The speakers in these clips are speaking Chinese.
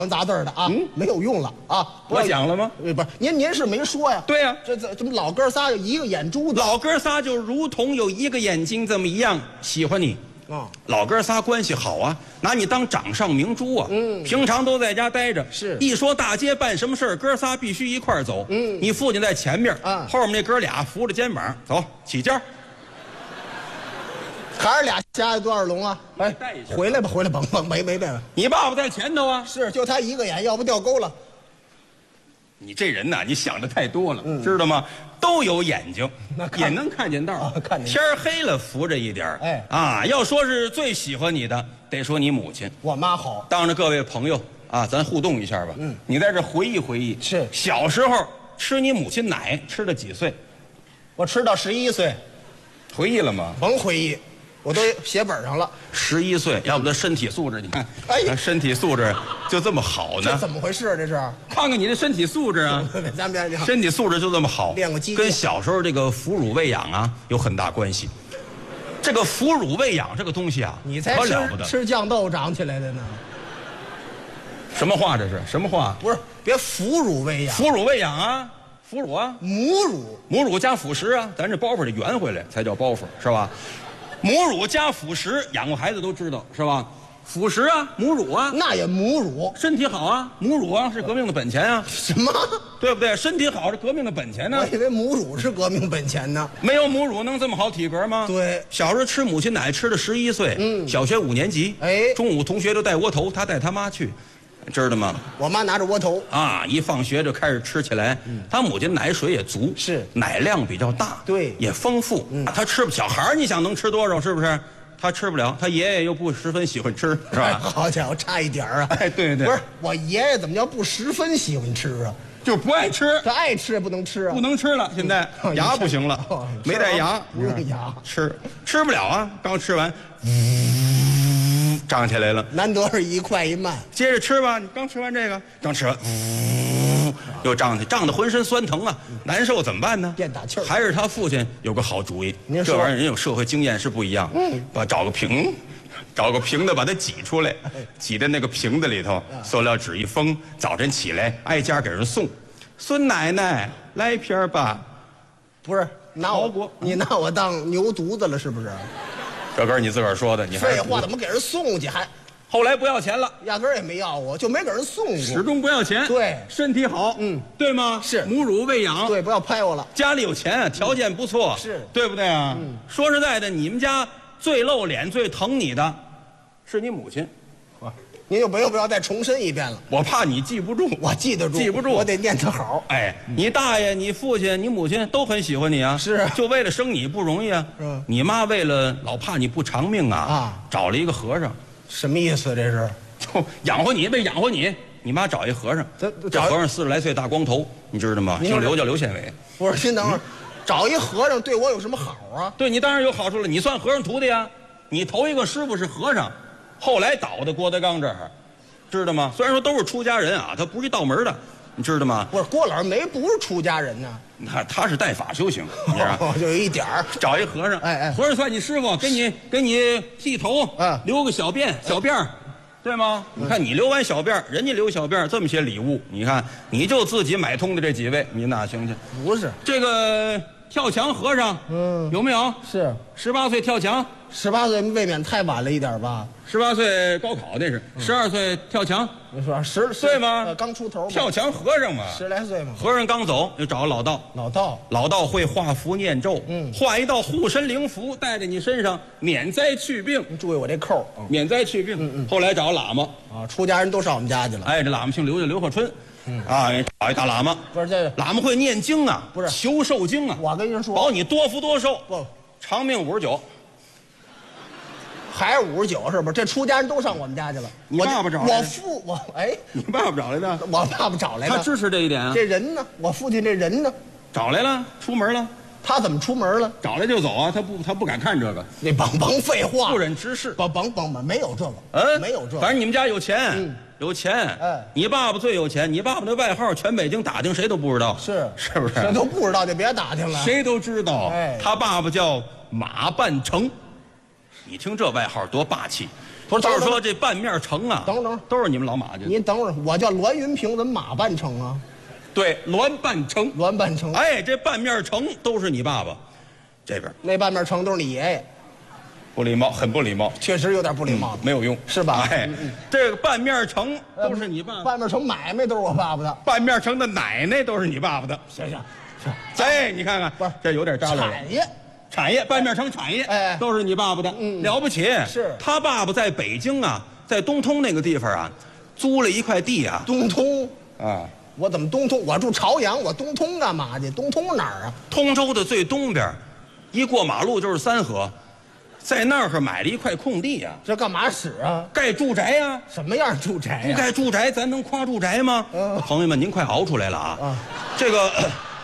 杂字的啊，没有用了啊！ 我讲了吗？ 不是，您是没说呀？ 对呀， 这么老哥仨有一个眼珠子， 老哥仨就如同有一个眼睛这么一样喜欢你。老哥仨关系好啊，拿你当掌上明珠啊。平常都在家待着， 是一说大街办什么事儿，哥仨必须一块儿走。你父亲在前面，后面那哥俩扶着肩膀走起劲儿。 还是俩瞎子多少龙啊？哎，回来吧，回来，甭没。 你爸爸在前头啊， 是就他一个眼，要不掉沟了。 你这人呐，你想的太多了，知道吗？都有眼睛，也能看见道。 看见天黑了扶着一点儿。 哎啊，要说是最喜欢你的，得说你母亲。 我妈好， 当着各位朋友啊，咱互动一下吧。你在这回忆回忆， 是小时候吃你母亲奶吃了几岁？ 我吃到11岁， 回忆了吗？ 甭回忆，我都写本上了。 11岁，要不他身体素质，你看， 哎身体素质就这么好这呢？ 怎么回事？这是？ 看看你的身体素质啊！ 咱别身体素质就这么好， 练过击剑跟小时候这个哺乳喂养啊有很大关系。这个哺乳喂养这个东西啊， 你才可了不得。 吃酱豆长起来的呢。 什么话这是？什么话？ 不是，别腐乳喂养， 哺乳喂养啊，哺乳啊， 母乳。 母乳加辅食啊，咱这包袱得圆回来才叫包袱，是吧？母乳加辅食，养过孩子都知道，是吧？辅食啊，母乳啊， 那也母乳， 身体好啊，母乳啊是革命的本钱啊， 什么？ 对不对？身体好是革命的本钱呢。 我以为母乳是革命本钱呢。 没有母乳能这么好体格吗？ 对， 小时候吃母亲奶吃了11岁，小学5年级， 哎中午同学都带窝头，他带他妈去，知道吗？ 我妈拿着窝头啊，一放学就开始吃起来。他母亲奶水也足， 是奶量比较大， 对也丰富。他吃小孩儿你想能吃多少？是不是？他吃不了，他爷爷又不十分喜欢吃，是吧？ 好家伙，差一点啊！ 哎，对， 不是我爷爷怎么叫不十分喜欢吃啊？ 就不爱吃， 这爱吃也不能吃啊， 不能吃了。现在牙不行了，没带牙， 不用牙， 吃不了啊！刚吃完，胀起来了。 难得是一快一慢。 接着吃吧，你刚吃完这个，刚吃完，又胀得浑身酸疼啊，难受怎么办呢？ 变打气儿。 还是他父亲有个好主意， 您说这玩意儿人有社会经验是不一样。找个瓶子把它挤出来，挤在那个瓶子里头，塑料纸一封，早晨起来挨家给人送。孙奶奶来一瓶吧。 不是你拿我当牛犊子了是不是？ 这歌你自个儿说的，你还废话，怎么给人送去还？ 后来不要钱了， 压根儿也没要我，就没给人送过。 始终不要钱。 对， 身体好，对吗？ 是母乳喂养， 对，不要拍我了。 家里有钱啊，条件不错， 是对不对啊？说实在的，你们家最露脸、最疼你的，是你母亲。 您就不要再重申一遍了， 我怕你记不住， 我记得住， 记不住， 我得念他好。 哎，你大爷、你父亲、你母亲都很喜欢你啊， 是就为了生你不容易啊。 是你妈为了老怕你不长命啊，找了一个和尚。 什么意思？这是就养活你，为养活你，你妈找一和尚。这和尚40来岁，大光头，你知道吗？姓刘，叫刘宪伟。 不是，您等会儿，找一和尚对我有什么好啊？ 对你当然有好处了，你算和尚徒弟呀。你头一个师傅是和尚，后来倒的郭德纲这儿。知道吗？虽然说都是出家人啊，他不是一道门的，你知道吗？ 不是郭老师不是出家人呢， 他是带法修行，你知道就有一点儿找一和尚，和尚算你师傅，给你剃头，留个小辫儿，对吗？你看你留完小辫儿，人家留小辫儿，这么些礼物，你看你就自己买通的这几位，你哪行去？ 不是这个跳墙和尚，有没有？ 是 18岁跳墙 ，18岁未免太晚了一点吧 ？18岁高考那是，12岁跳墙， 你说10岁吗？ 刚出头， 跳墙和尚嘛 ，10来岁嘛。 和尚刚走，就找老道。 老道会画符念咒，画一道护身灵符，带在你身上，免灾去病。 您注意我这扣， 免灾去病。后来找喇嘛啊，出家人都上我们家去了。 哎，这喇嘛姓刘，叫刘鹤春。啊，找一大喇嘛， 不是这喇嘛会念经啊， 不是求寿经啊。 我跟您说， 保你多福多寿， 不， 长命59。 还是59是不是？这出家人都上我们家去了。 你爸爸找来的？你爸爸找来的？ 我爸爸找来的。 他支持这一点啊。 这人呢？我父亲这人呢？ 找来了，出门了。 他怎么出门了？ 找来就走啊！他不敢看这个。 你甭废话， 不忍直视。 甭，没有这个，没有这个。 反正你们家有钱，有钱。你爸爸最有钱，你爸爸那外号全北京打听谁都不知道，是不是？ 这都不知道就别打听了， 谁都知道。他爸爸叫马半成。你听这外号多霸气， 不是， 就是说这半面城啊， 等， 都是你们老马家。 您等会儿，我叫栾云平，怎么马半城啊？ 对，栾半城， 栾半城。 哎，这半面城都是你爸爸，这边那半面城都是你爷爷， 不礼貌，很不礼貌， 确实有点不礼貌， 没有用， 是吧？ 哎，这个半面城都是你爸爸， 半面城买卖都是我爸爸的， 半面城的奶奶都是你爸爸的。 行， 哎，你看看， 不是这有点扎了。产业，半面城产业， 哎， 都是你爸爸的，了不起。 是他爸爸在北京啊，在东通那个地方啊，租了一块地啊。 东通啊， 我怎么东通？我住朝阳，我东通干嘛去？东通哪儿啊？ 通州的最东边，一过马路就是三河，在那儿买了一块空地啊。 这干嘛使啊？ 盖住宅呀。 什么样住宅呀？ 不盖住宅，咱能夸住宅吗？朋友们，您快熬出来了啊！这个。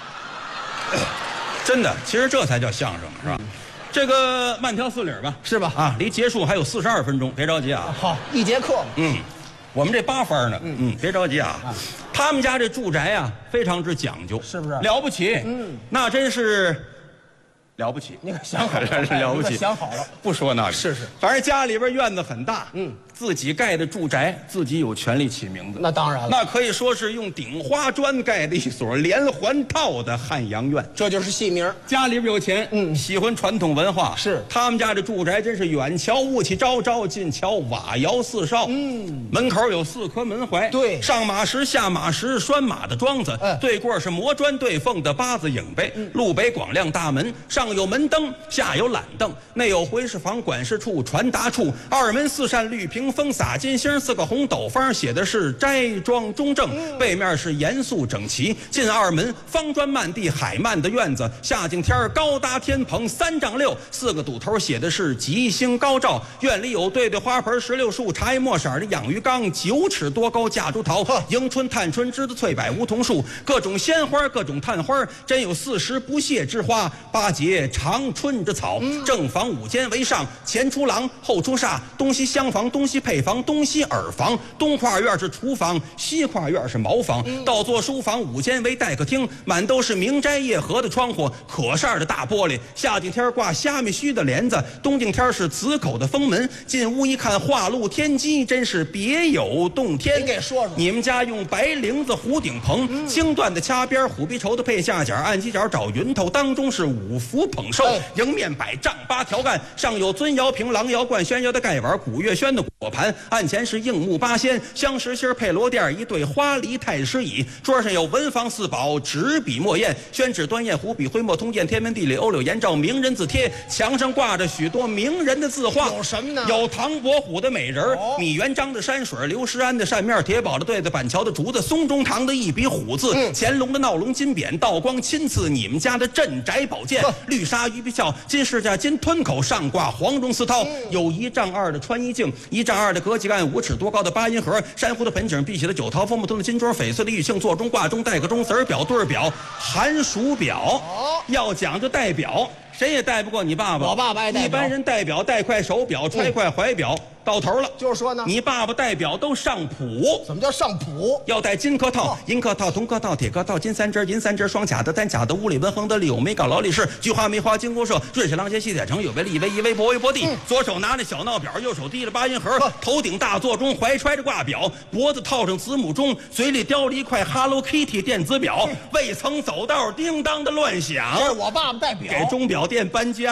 真的，其实这才叫相声，是吧？这个慢条斯理吧， 是吧？ 啊，离结束还有42分钟，别着急啊。 好，1节课。 我们这8番呢，别着急啊。他们家这住宅啊，非常之讲究， 是不是？ 了不起，那真是了不起。 你可想好了， 了不起， 想好了， 不说那个， 是， 反正家里边院子很大，自己盖的住宅，自己有权利起名字。 那当然了， 那可以说是用顶花砖盖的一所连环套的汉阳院， 这就是戏名。 家里边有钱，喜欢传统文化， 是他们家这住宅真是远瞧雾气昭昭，近瞧瓦窑四少。门口有4颗门槐， 对， 上马石下马石拴马的桩子，对过是磨砖对缝的八字影碑，路北广亮大门，上有门灯，下有懒凳，内有回事房、管事处、传达处，2门4扇绿屏风，洒金星，4个红斗方，写的是斋庄中正，背面是严肃整齐。进2门，方砖漫地，海漫的院子，夏景天高搭天棚3丈6，4个堵头写的是吉星高照。院里有对花盆16树，茶叶墨色的养鱼缸，9尺多高夹竹桃，迎春、探春、栀子、翠柏、梧桐树，各种鲜花，各种探花，真有40不谢之花，8节长春之草。正房5间为上，前出廊，后出煞，东西厢房，东西配房，东西耳房，东跨院是厨房，西跨院是茅房，倒座书房5间为待客厅，满都是明斋夜合的窗户，可扇的大玻璃，夏景天挂虾米须的帘子，冬景天是紫口的封门。进屋一看，画露天机，真是别有洞天。 你给说说， 你们家用白绫子弧顶棚，青缎的掐边，虎皮绸的配下角，按犄角找云头，当中是5福捧寿，迎面摆丈8条干，上有尊窑瓶、狼窑罐、宣窑的盖碗，古月轩的果盘，案前是硬木8仙，香石心配罗垫，一对花梨太师椅，桌上有文房4宝，纸笔墨砚，宣纸端砚，湖笔徽墨，通鉴天文地理，欧柳颜照，名人字帖，墙上挂着许多名人的字画。 有什么呢？ 有唐伯虎的美人，米元璋的山水，刘石安的扇面，铁宝的对子，板桥的竹子，松中堂的一笔虎字，乾隆的闹龙金匾，道光亲赐你们家的镇宅宝剑，绿纱鱼皮鞘，金饰架，金吞口，上挂黄绒丝绦，有1丈2的穿衣镜，1丈2的隔几案，5尺多高的8音盒，珊瑚的盆景，碧玺的酒桃，枫木头的金桌，翡翠的玉磬，座中挂钟，带个钟，子儿表，对儿表，寒暑表。要讲究代表，谁也带不过你爸爸。 我爸爸爱代表， 一般人代表带块手表，揣块怀表，到头了。 就是说呢， 你爸爸代表都上谱。 怎么叫上谱？ 要戴金客套、银客套、铜客套、铁客套，金3针、银3针，双卡的、单卡的，屋里文恒德利有美港劳力士，菊花梅花金公社，瑞士郎鞋西铁城有为利威一威博威博地。左手拿着小闹表，右手提着8音盒，头顶大座钟，怀揣着挂表，脖子套上子母钟，嘴里叼了一块 Hello Kitty 电子表，未曾走道叮当的乱响。 这是我爸爸代表， 给钟表店搬家。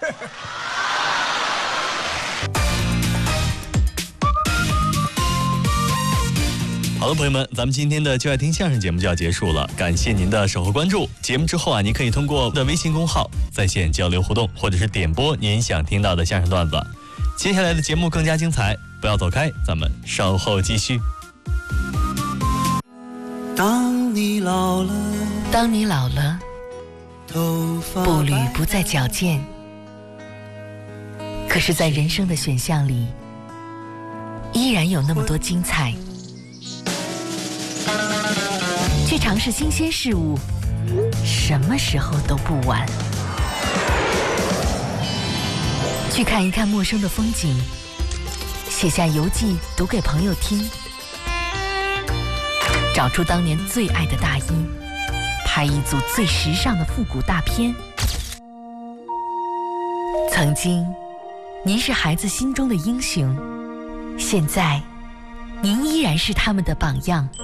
好了，朋友们，咱们今天的就爱听相声节目就要结束了，感谢您的守候关注。节目之后啊，您可以通过我的微信公号在线交流互动，或者是点播您想听到的相声段子。接下来的节目更加精彩，不要走开，咱们稍后继续。 当你老了，步履不再矫健，可是在人生的选项里，依然有那么多精彩。去尝试新鲜事物，什么时候都不晚。去看一看陌生的风景，写下游记读给朋友听。找出当年最爱的大衣，拍一组最时尚的复古大片。曾经，您是孩子心中的英雄， 现在，您依然是他们的榜样。